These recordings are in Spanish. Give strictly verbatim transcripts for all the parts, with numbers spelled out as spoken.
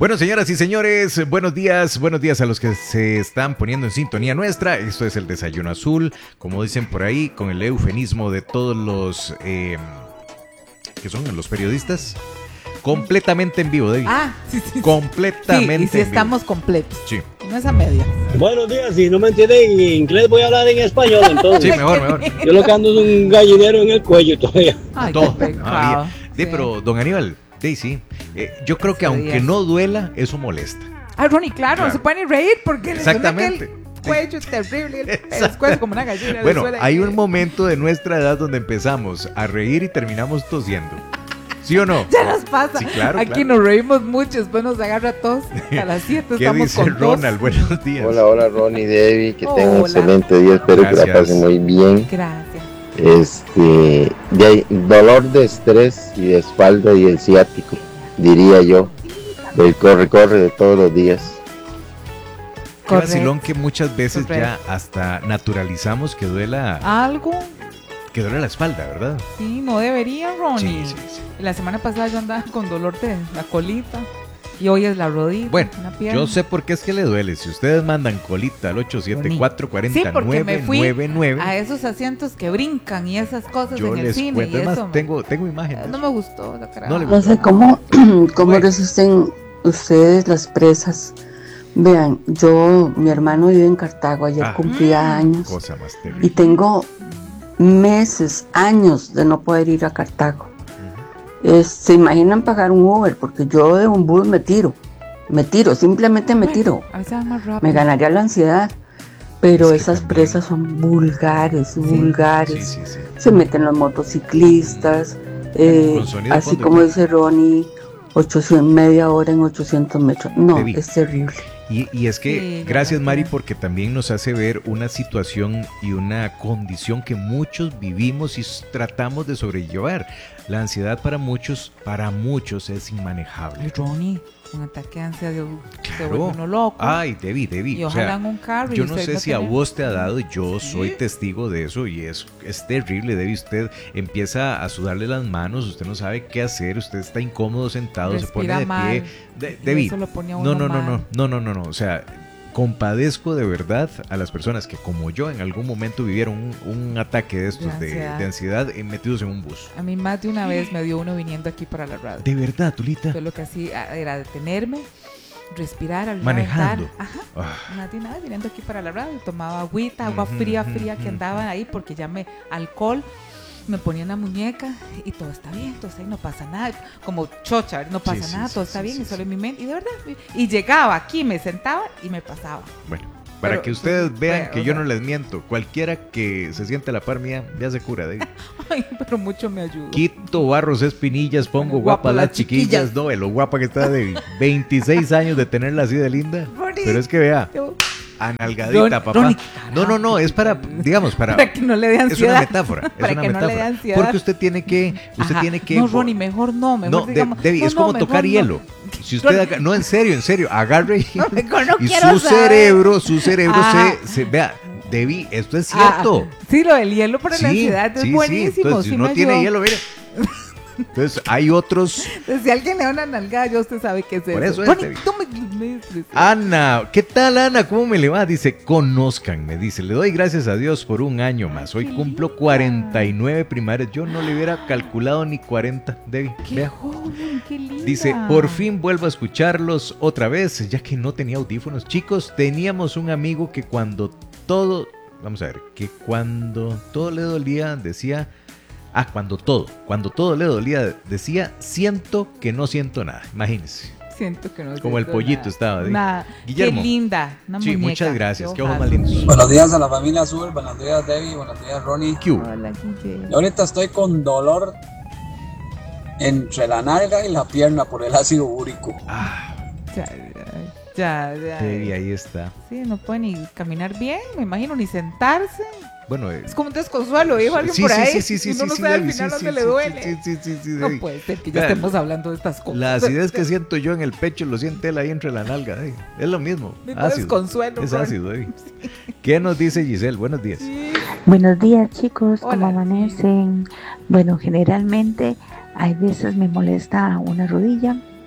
Bueno, señoras y señores, buenos días, buenos días a los que se están poniendo en sintonía nuestra. Esto es el Desayuno Azul, como dicen por ahí, con el eufemismo de todos los eh, que son los periodistas. Completamente en vivo, David. Ah, sí, sí. Completamente sí, y si en estamos vivo. completos. Sí. No es a medias. Buenos días, si no me entienden en inglés voy a hablar en español entonces. Sí, mejor, mejor. Yo lo que ando es un gallinero en el cuello todavía. Ay, Todo. qué pecado. Ah, sí, Sí. pero don Aníbal, sí, sí. Eh, yo creo que Sí, aunque es. no duela, eso molesta. Ay, Ronnie, claro, Claro. no se puede ni reír porque le suena Exactamente. aquel cuello terrible, el Exacto. pescuezo como una gallina. le Bueno, suena hay que- un momento de nuestra edad donde empezamos a reír y terminamos tosiendo. ¿Sí o no? Ya nos pasa. Sí, claro, Aquí claro. nos reímos mucho, después nos agarra tos. A las siete ¿Qué estamos dice con tos. Ronald? Buenos días. Hola, hola Ronnie, Debbie, que tengan un Hola. excelente día, espero que Gracias. la pasen muy bien. Gracias. Este, de ahí, dolor de estrés y de espalda y el ciático, diría yo, del corre-corre de todos los días. Qué Correcto. vacilón que muchas veces Correcto. ya hasta naturalizamos que duela, Algo, que duele la espalda, ¿verdad? sí, no debería, Ronnie. Sí, sí, sí. La semana pasada yo andaba con dolor de la colita y hoy es la rodilla. Bueno, una pierna. yo sé por qué es que le duele. Si ustedes mandan colita al ocho siete cuatro cuatro Sí, cero porque me nueve fui nueve nueve, a esos asientos que brincan y esas cosas yo en el les cine cuento. y Es más, eso me- tengo, tengo imágenes. no me gustó la cara. No le No sé cómo, cómo Bueno. resisten ustedes las presas. Vean, yo, mi hermano vive en Cartago, ayer Ah. cumplía años Cosa más y terrible. tengo meses, años de no poder ir a Cartago. Es- ¿Se imaginan pagar un Uber? Porque yo de un bus me tiro, me tiro, simplemente me tiro. A veces va más rápido. Me ganaría la ansiedad, pero Es que esas también- presas son vulgares, vulgares. Sí, sí, sí. Se meten los motociclistas, eh, Con sonido de así fondo, como claro. dice Ronnie, ochocientos, media hora en ochocientos metros. No, Debbie. es terrible. Y, y es que, Sí, gracias ya, Mari, ya. porque también nos hace ver una situación y una condición que muchos vivimos y s- tratamos de sobrellevar. La ansiedad para muchos, para muchos es inmanejable. Ay, Ronnie, un ataque de ansiedad se Claro. vuelve uno loco. Ay, Debbie, Debbie. y o ojalá sea, en un carro. y yo no usted sé si a tiene- vos te ha dado, yo Sí. soy testigo de eso y es, es terrible, Debbie. Usted empieza a sudarle las manos, usted no sabe qué hacer, usted está incómodo sentado, se pone Respira de mal, pie. De, y Debbie, eso lo pone a no, uno no, no, mal. no, no, no, no, no, o sea, compadezco de verdad a las personas que como yo en algún momento vivieron un, un ataque de estos De de, ansiedad. de ansiedad eh, metidos en un bus. A mí más de una vez me dio uno viniendo aquí para la radio. De verdad, Tulita. Yo lo que hacía era detenerme, respirar, abrir Manejando. la ventana. Ajá. Ah, Más de una vez viniendo aquí para la radio, tomaba agüita, agua Ujú, fría, ujú, fría que ujú. andaba ahí porque ya me alcohol, me ponía en la muñeca y todo está bien, entonces ahí no pasa nada, como chocha, no pasa sí, nada, sí, todo sí, está bien sí, y solo sí. en mi mente, y de verdad, y llegaba aquí, me sentaba y me pasaba. bueno, para Pero, que ustedes vean bueno, que o yo sea- no les miento, cualquiera que se siente a la par mía ya se cura de Ay, pero mucho me ayudó. Quito Barros Espinillas, pongo Guapo guapa las las chiquillas. chiquillas. No, ve lo guapa que está de veintiséis años de tenerla así de linda. Ronnie. Pero es que vea, Yo- analgadita, Ron- papá. Ronnie, No, no, no, es para, digamos, para. Para que no le dé Es ansiedad. una metáfora, es Para una que no le dé metáfora. ansiedad. Porque usted tiene que, usted Ajá. tiene que. No, Ronnie, mejor no, mejor No, de- digamos. Debbie, no, es no, como mejor tocar no. hielo. Si usted, aga- no, en serio, en serio, agarre y, No, mejor no y quiero su saber. cerebro, su cerebro Ajá. se, se, vea, Debbie, esto es cierto. Ah, sí, lo del hielo para la Sí, ansiedad es sí, sí. buenísimo. Entonces, sí si me no tiene ayudó. hielo, mire. Entonces, hay otros. Entonces, si alguien le da una nalgada, ya usted sabe qué es Por eso. eso es, Ronnie, Debbie. tú me- me- me- Ana, ¿qué tal Ana? ¿Cómo me le va? Dice, conózcanme, dice, le doy gracias a Dios por un año más. Hoy qué cumplo linda. cuarenta y nueve primarias. Yo no le hubiera calculado ni cuarenta, Debbie. Qué Vea. joven, qué linda. Dice, por fin vuelvo a escucharlos otra vez, ya que no tenía audífonos. Chicos, teníamos un amigo que cuando todo, vamos a ver, que cuando todo le dolía decía, ah, cuando todo, cuando todo le dolía decía, siento que no siento nada. Imagínense. Siento que no Como el siento pollito nada. estaba, ¿sí? Nada. Guillermo. Qué linda. Una Sí, muñeca. muchas gracias, qué ojos ojazo. más lindos. Buenos días a la familia Azul, buenos días Debbie, buenos días Ronnie. ¿Qué hubo? Hola, Guille. Yo ahorita estoy con dolor entre la nalga y la pierna por el ácido úrico. Ah, Ya, ya, ya. Debbie, ahí está. Sí, no puede ni caminar bien, me imagino, ni sentarse. Bueno, eh, Es como un desconsuelo, dijo alguien sí, por sí, ahí. sí, sí, sí, y uno sí, no sí, sabe al Debbie, final sí, dónde sí, le sí, duele. Sí, sí, sí, sí, No Debbie. puede ser que ya Vean, estemos hablando de estas cosas. La acidez que siento yo en el pecho lo siente él ahí entre la nalga. Debbie. Es lo mismo. Me Ácido. desconsuelo, Es Ron. ácido, Debbie. ¿Qué nos dice Giselle? Buenos días. Sí. Buenos días chicos, ¿cómo Hola. amanecen? Bueno, generalmente hay veces me molesta una rodilla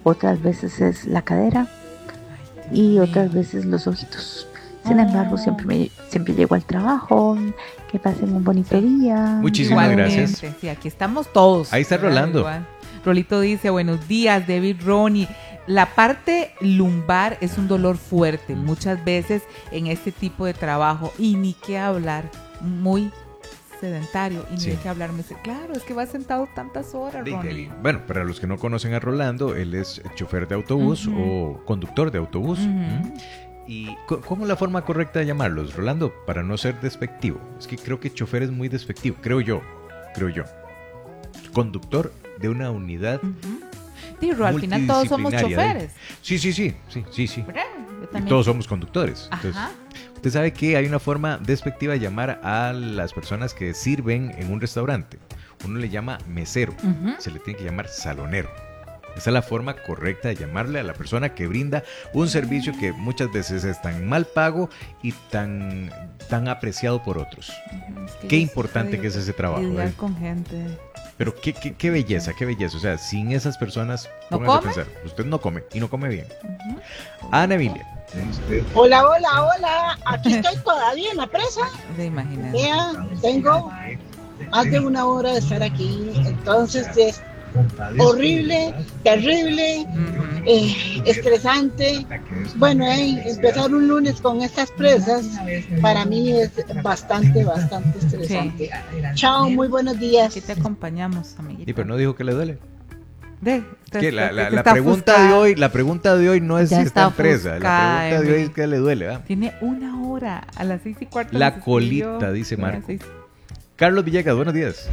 otras veces es la cadera y otras veces los ojitos. Sin embargo, siempre me, siempre llego al trabajo. Que pasen un bonito día. Muchísimas Igualmente, gracias. Sí, aquí estamos todos. Ahí está Rolando. Igual. Rolito dice, buenos días, David, Ronnie. La parte lumbar es un dolor fuerte muchas veces en este tipo de trabajo y ni qué hablar, muy sedentario y ni Sí. de qué hablar. Me dice, claro, es que va sentado tantas horas, Ronnie. Bueno, para los que no conocen a Rolando, él es chofer de autobús Ujú. o conductor de autobús. Ujú. ¿Mm? ¿Y co- cómo es la forma correcta de llamarlos, Rolando? Para no ser despectivo. Es que creo que chofer es muy despectivo, creo yo, creo yo. Conductor de una unidad. Ujú. Digo, al final todos somos multidisciplinaria, choferes. Sí, sí, sí, sí, sí, sí. ¿Verdad? Yo Y también. todos somos conductores. Entonces, Ajá. usted sabe que hay una forma despectiva de llamar a las personas que sirven en un restaurante. Uno le llama mesero, Ujú. se le tiene que llamar salonero. Esa es la forma correcta de llamarle a la persona que brinda un servicio que muchas veces es tan mal pago y tan, tan apreciado por otros. Ujú, es que Qué yo importante sé que es ese trabajo, lidiar ¿eh? con gente. Pero qué, qué, qué belleza, qué belleza. O sea, sin esas personas, ¿No pónganse a come? pensar, usted no come y no come bien. Ujú. Ana Emilia. Hola, hola, hola. Aquí estoy todavía en la presa. De imaginar. Vea, tengo más de una hora de estar aquí. Entonces es horrible, terrible, Ujú. eh, estresante. Bueno, eh, empezar un lunes con estas presas para mí es bastante, bastante estresante. Chao, muy buenos días. Aquí te acompañamos, amiguita. Y pero no dijo que le duele. De, Es que la, la- que la está pregunta ofuscada. de hoy, la pregunta de hoy no es Ya si está está en presa. La ofuscada, pregunta de hoy Emily. es que le duele, ¿verdad? Tiene una hora a las seis y cuarto. La nos escribió. colita, dice Sí, a las Marco. seis. Carlos Villegas, buenos días.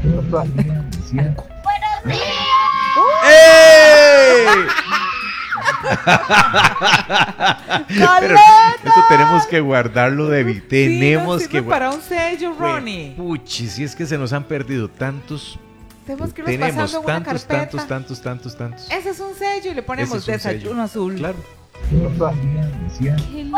Pero esto tenemos que guardarlo, Debbie. Tenemos sí, nos que sirve para un sello, Ronnie. Puchi, si es que se nos han perdido tantos. Tenemos que irnos Tenemos pasando en una tantos, carpeta. tantos, tantos, tantos, tantos. Ese es un sello y le ponemos Ese es un desayuno sello. azul. Claro. Qué lindo.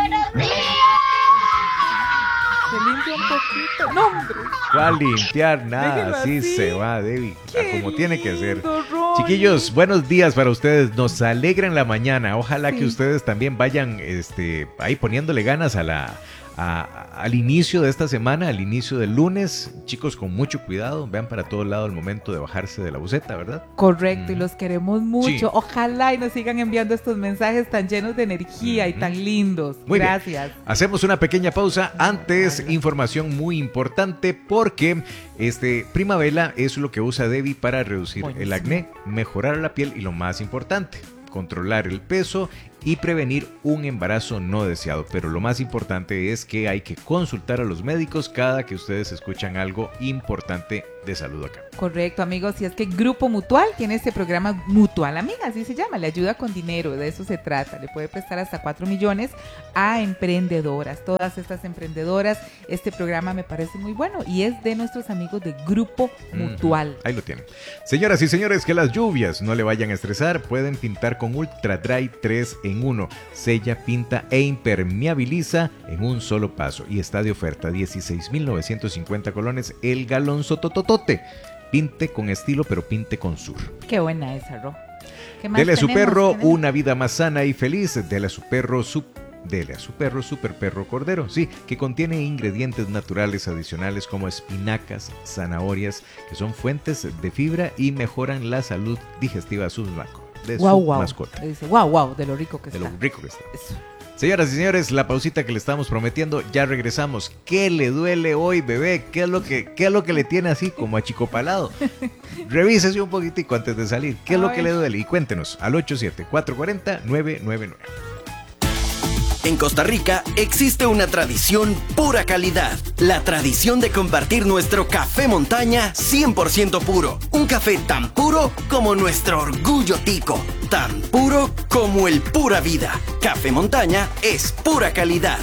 Se limpia un poquito. No, hombre. Va a limpiar nada, Déjelo así así. se va, Debbie. Qué Como tiene que ser. lindo, Ronnie. Chiquillos, buenos días para ustedes. Nos alegran la mañana. Ojalá Sí. que ustedes también vayan este, ahí poniéndole ganas a la, a- al inicio de esta semana, al inicio del lunes. Chicos, con mucho cuidado. Vean para todo lado el momento de bajarse de la buseta, ¿verdad? Correcto, y Mm. los queremos mucho. Sí. Ojalá y nos sigan enviando estos mensajes tan llenos de energía y Ujú. tan lindos. Muy bien. Gracias. Hacemos una pequeña pausa. Antes, información muy importante porque este Primavera es lo que usa Debbie para reducir el Buenísimo. acné, mejorar la piel y lo más importante, controlar el peso y prevenir un embarazo no deseado. Pero lo más importante es que hay que consultar a los médicos cada que ustedes escuchan algo importante de salud acá. Correcto, amigos. Y es que Grupo Mutual tiene este programa Mutual Amiga, así se llama. Le ayuda con dinero, de eso se trata. Le puede prestar hasta cuatro millones a emprendedoras. Todas estas emprendedoras, este programa me parece muy bueno y es de nuestros amigos de Grupo Mutual. Ujú, ahí lo tienen. Señoras y señores, que las lluvias no le vayan a estresar. Pueden pintar con Ultra Dry tres en uno. Sella, pinta e impermeabiliza en un solo paso. Y está de oferta, dieciséis mil novecientos cincuenta colones el galón sotototote. Pinte con estilo, pero pinte con sur. Qué buena esa, Ro. ¿Qué más Dele a su tenemos? perro Tenemos- una vida más sana y feliz. Dele a su perro su Dele a su perro Super Perro Cordero, sí, que contiene ingredientes naturales adicionales como espinacas, zanahorias, que son fuentes de fibra y mejoran la salud digestiva de sus maco- de Guau, su guau. mascota, Le dice, wow, wow, de lo rico que de está. lo rico que está. Eso. Señoras y señores, la pausita que le estamos prometiendo, ya regresamos. ¿Qué le duele hoy, bebé? ¿Qué es lo que, qué es lo que le tiene así como achicopalado? Revísese un poquitico antes de salir. ¿Qué es lo Ay. que le duele? Y cuéntenos al ocho siete cuatro cuatro cero nueve nueve nueve. En Costa Rica existe una tradición pura calidad. La tradición de compartir nuestro café montaña cien por ciento puro. Un café tan puro como nuestro orgullo tico. Tan puro como el pura vida. Café montaña es pura calidad.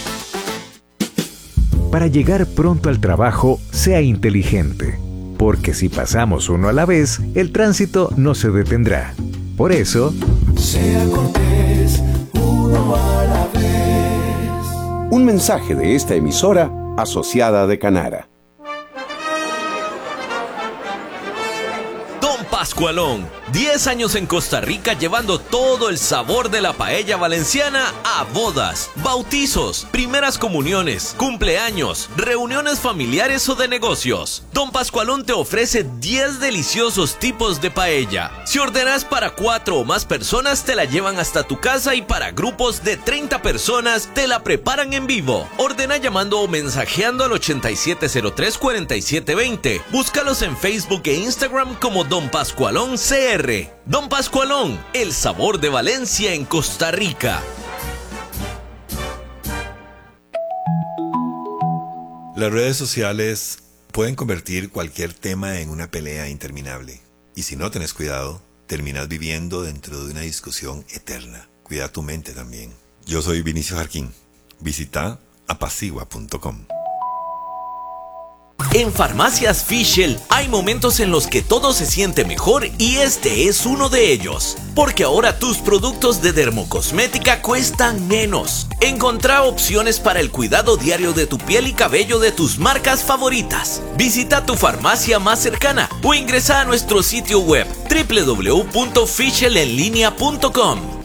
Para llegar pronto al trabajo, sea inteligente. Porque si pasamos uno a la vez, el tránsito no se detendrá. Por eso, sea cortés, uno a la vez. Un mensaje de esta emisora asociada de Canara. Don Pascual Pascualón. diez años en Costa Rica llevando todo el sabor de la paella valenciana a bodas, bautizos, primeras comuniones, cumpleaños, reuniones familiares o de negocios. Don Pascualón te ofrece diez deliciosos tipos de paella. Si ordenas para cuatro o más personas, te la llevan hasta tu casa, y para grupos de treinta personas, te la preparan en vivo. Ordena llamando o mensajeando al ochenta y siete cero tres, cuarenta y siete veinte. Búscalos en Facebook e Instagram como Don Pascualón C R. Don Pascualón, el sabor de Valencia en Costa Rica. Las redes sociales pueden convertir cualquier tema en una pelea interminable. Y si no tenés cuidado, terminas viviendo dentro de una discusión eterna. Cuida tu mente también. Yo soy Vinicio Jarquín. Visita apacigua punto com. En Farmacias Fischl hay momentos en los que todo se siente mejor, y este es uno de ellos. Porque ahora tus productos de dermocosmética cuestan menos. Encontrá opciones para el cuidado diario de tu piel y cabello de tus marcas favoritas. Visita tu farmacia más cercana o ingresa a nuestro sitio web doble u doble u doble u punto fischl en línea punto com.